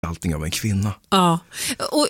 allting av en kvinna. Ja, och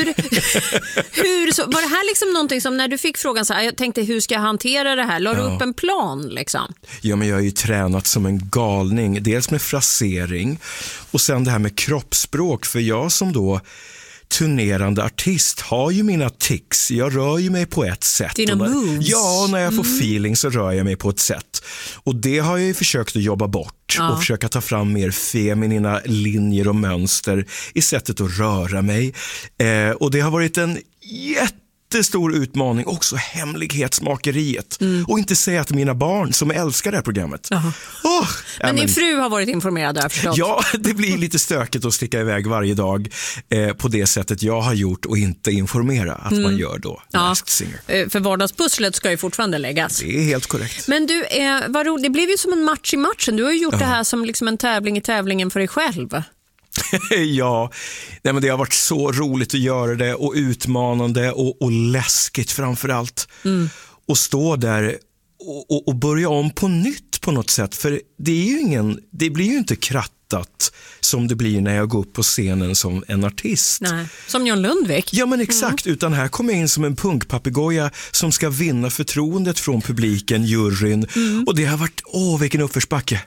hur så, var det här liksom någonting som när du fick frågan så här, jag tänkte hur ska jag hantera det här? La du upp en plan liksom? Ja, men jag har ju tränat som en galning, dels med frasering och sen det här med kroppsspråk, för jag som då turnerande artist har ju mina tics. Jag rör ju mig på ett sätt. Dina moves. Ja, när jag får feeling så rör jag mig på ett sätt. Och det har jag ju försökt att jobba bort och försöka ta fram mer feminina linjer och mönster i sättet att röra mig. Och det har varit en jättestor utmaning, också hemlighetsmakeriet. Och inte säga till mina barn som älskar det här programmet. Men din fru har varit informerad där förstås. Ja, det blir lite stökigt att sticka iväg varje dag på det sättet jag har gjort och inte informera att man gör då Masked Singer. För vardagspusslet ska ju fortfarande läggas. Det är helt korrekt. Men du, vad roligt, det blev ju som en match i matchen. Du har ju gjort det här som liksom en tävling i tävlingen för dig själv. Ja, nej, men det har varit så roligt att göra det och utmanande och läskigt framförallt. Och stå där och börja om på nytt på något sätt, för det är ju det blir ju inte krattat som det blir när jag går upp på scenen som en artist. Nej, som John Lundvik. Ja, men exakt, utan här kommer jag in som en punkpapegoja som ska vinna förtroendet från publiken, juryn, och det har varit, vilken uppförsbacke.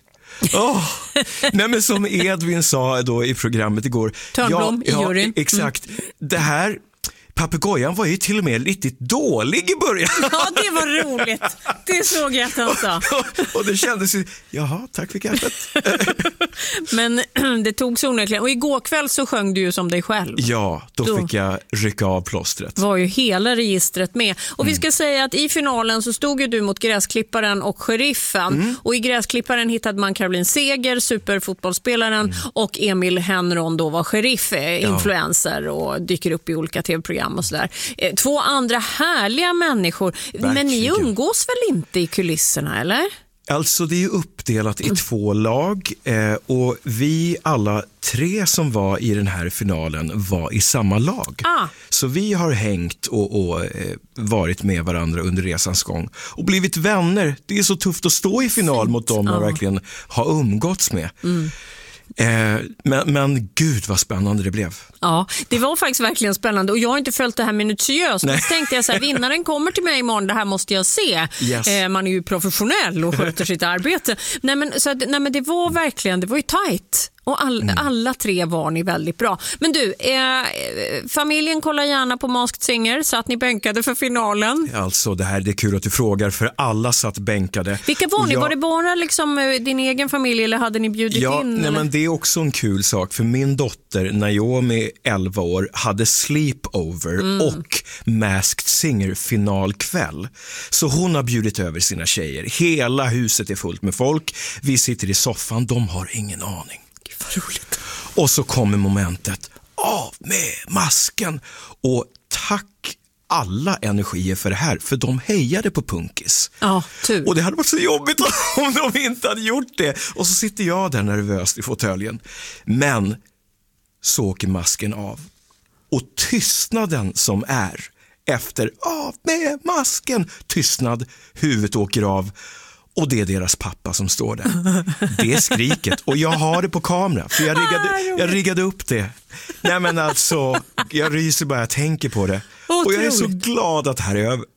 Nej, men som Edvin sa då i programmet igår. Törnblom i juryn. Exakt. Det här papegojan var ju till och med lite dålig i början. Ja, det var roligt. Det såg jag att han sa. Och det kändes ju, jaha, tack för kaffet. Men det tog så onekligen. Och igår kväll så sjöng du ju som dig själv. Ja, då fick jag rycka av plåstret. Var ju hela registret med. Och vi ska säga att i finalen så stod ju du mot Gräsklipparen och Sheriffen. Och i Gräsklipparen hittade man Caroline Seger, superfotbollsspelaren, och Emil Henron då var sheriff, influencer och dyker upp i olika tv-program och sådär. 2 andra härliga människor. Verkligen. Men ni umgås väl inte i kulisserna, eller? Alltså det är ju uppdelat i 2 lag och vi alla 3 som var i den här finalen var i samma lag. Så vi har hängt och varit med varandra under resans gång och blivit vänner. Det är så tufft att stå i final mot dem man verkligen har umgåtts med. Men gud vad spännande det blev. Ja, det var faktiskt verkligen spännande och jag har inte följt det här minutiöst. Men så tänkte jag så här, vinnaren kommer till mig imorgon, det här måste jag se. Yes. Man är ju professionell och sköter sitt arbete. Nej men det var verkligen, det var ju tajt. Och alla 3 var ni väldigt bra. Men du, familjen kollar gärna på Masked Singer, så att ni bänkade för finalen. Alltså det är kul att du frågar, för alla satt bänkade. Vilka var ni? Var det bara liksom din egen familj eller hade ni bjudit in? Nej, men det är också en kul sak, för min dotter Naomi, 11 år, hade sleepover och Masked Singer finalkväll. Så hon har bjudit över sina tjejer. Hela huset är fullt med folk. Vi sitter i soffan, de har ingen aning. Vad roligt. Och så kommer momentet, av med masken, och tack alla energier för det här, för de hejade på punkis. Ja, tur. Och det hade varit så jobbigt om de inte hade gjort det. Och så sitter jag där nervöst i fåtöljen. Men så åker masken av. Och tystnaden som är efter av med masken, tystnad, huvudet åker av. Och det är deras pappa som står där. Det är skriket. Och jag har det på kamera. För jag riggade upp det. Nej men alltså, jag ryser bara jag tänker på det. Och jag är så glad att det här är över.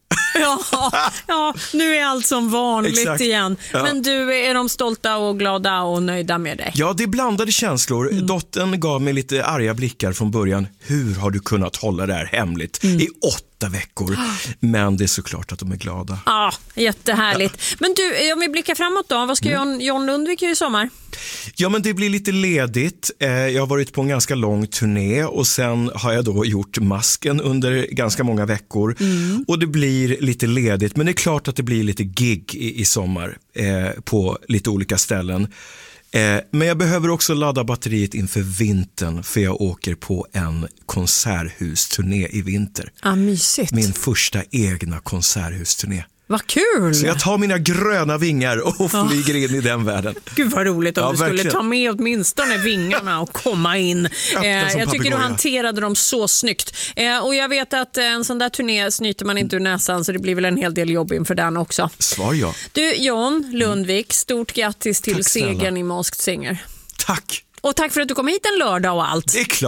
Ja, nu är allt som vanligt. Exakt. Igen. Ja. Men du, är de stolta och glada och nöjda med dig? Ja, det är blandade känslor. Dottern gav mig lite arga blickar från början. Hur har du kunnat hålla det här hemligt i 8 veckor? Men det är såklart att de är glada. Ja, jättehärligt. Men du, om vi blickar framåt då, vad ska John Lundvik göra i sommar? Ja, men det blir lite ledigt. Jag har varit på en ganska lång turné och sen har jag då gjort masken under ganska många veckor. Och det blir lite ledigt, men det är klart att det blir lite gig i sommar på lite olika ställen. Men jag behöver också ladda batteriet inför vintern, för jag åker på en konserthusturné i vinter. Mysigt. Min första egna konserthusturné. Vad kul! Så jag tar mina gröna vingar och flyger in i den världen. Gud vad roligt om du skulle verkligen ta med åtminstone vingarna och komma in. Jag tycker du hanterade dem så snyggt. Och jag vet att en sån där turné snyter man inte ur näsan, så det blir väl en hel del jobb inför den också. Svar ja. Du, John Lundvik, stort grattis till segern i Masked Singer. Tack! Och tack för att du kom hit en lördag och allt. Det är klart.